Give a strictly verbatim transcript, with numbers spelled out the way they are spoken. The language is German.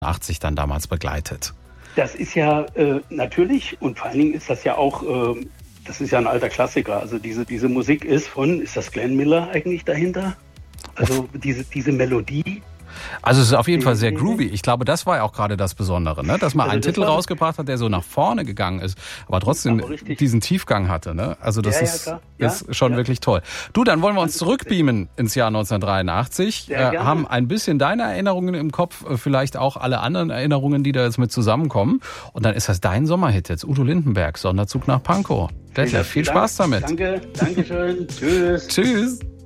achtzig dann damals begleitet. Das ist ja äh, natürlich, und vor allen Dingen ist das ja auch, äh, das ist ja ein alter Klassiker. Also diese, diese Musik ist von, ist das Glenn Miller eigentlich dahinter? Also diese, diese Melodie. Also es ist auf jeden Fall sehr groovy. Ich glaube, das war ja auch gerade das Besondere, ne? Dass man Also einen das Titel war- rausgebracht hat, der so nach vorne gegangen ist, aber trotzdem Aber richtig. diesen Tiefgang hatte. Ne? Also das Ja, ja, ist, klar. Ja, ist schon ja. wirklich toll. Du, dann wollen wir uns Also zurückbeamen ins Jahr neunzehnhundertdreiundachtzig, Sehr äh, gerne. haben ein bisschen deine Erinnerungen im Kopf, äh, vielleicht auch alle anderen Erinnerungen, die da jetzt mit zusammenkommen. Und dann ist das dein Sommerhit jetzt, Udo Lindenberg, Sonderzug nach Pankow. Detlef, viel Dank- Spaß damit. Danke, danke schön. Tschüss. Tschüss.